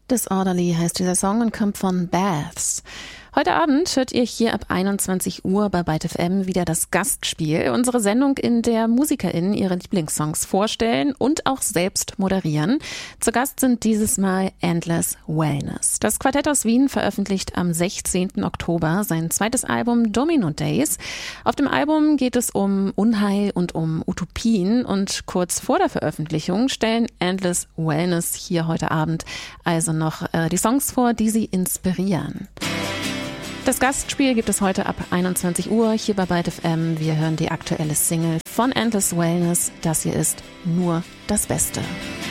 Disorderly heißt dieser Song und kommt von Baths. Heute Abend hört ihr hier ab 21 Uhr bei Byte FM wieder das Gastspiel, unsere Sendung, in der MusikerInnen ihre Lieblingssongs vorstellen und auch selbst moderieren. Zu Gast sind dieses Mal Endless Wellness. Das Quartett aus Wien veröffentlicht am 16. Oktober sein zweites Album Domino Days. Auf dem Album geht es um Unheil und um Utopien und kurz vor der Veröffentlichung stellen Endless Wellness hier heute Abend also noch die Songs vor, die sie inspirieren. Das Gastspiel gibt es heute ab 21 Uhr hier bei Byte FM. Wir hören die aktuelle Single von Endless Wellness. Das hier ist Nur das Beste.